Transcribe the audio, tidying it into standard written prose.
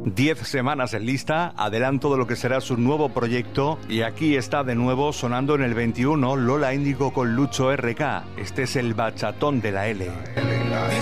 10 semanas en lista, adelanto de lo que será su nuevo proyecto, y aquí está de nuevo sonando en el 21 Lola Índigo con Lucho RK. Este es el bachatón de la L.